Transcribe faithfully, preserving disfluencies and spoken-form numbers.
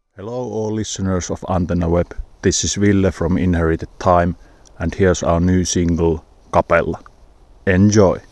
Hello all listeners of Antenna Web, this is Ville from Inherited Time and here's our new single, Capella. Enjoy!